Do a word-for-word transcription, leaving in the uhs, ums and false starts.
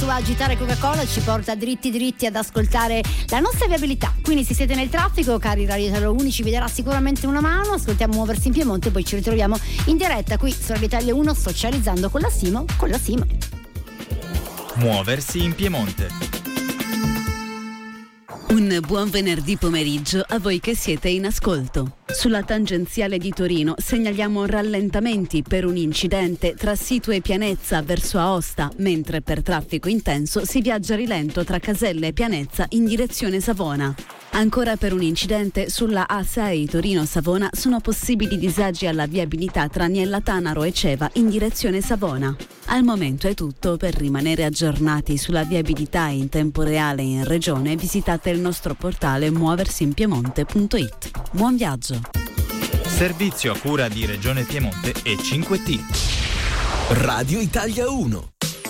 fatto agitare Coca-Cola ci porta dritti dritti ad ascoltare la nostra viabilità. Quindi se siete nel traffico, cari Radio Unici, vi darà sicuramente una mano. Ascoltiamo Muoversi in Piemonte, poi ci ritroviamo in diretta qui su Radio Italia uno, socializzando con la Simo, con la Simo. Muoversi in Piemonte. Un buon venerdì pomeriggio a voi che siete in ascolto. Sulla tangenziale di Torino segnaliamo rallentamenti per un incidente tra Situ e Pianezza verso Aosta, mentre per traffico intenso si viaggia a rilento tra Caselle e Pianezza in direzione Savona. Ancora per un incidente sulla A sei Torino-Savona sono possibili disagi alla viabilità tra Niella Tanaro e Ceva in direzione Savona. Al momento è tutto. Per rimanere aggiornati sulla viabilità in tempo reale in regione visitate il nostro portale muoversinpiemonte punto it. Buon viaggio! Servizio a cura di Regione Piemonte e cinque T. Radio Italia uno.